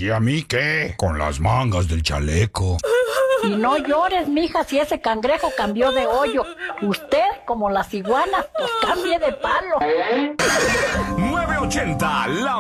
¿Y a mí qué? Con las mangas del chaleco. Y no llores, mija, si ese cangrejo cambió de hoyo. Usted, como las iguanas, pues cambie de palo. 980, la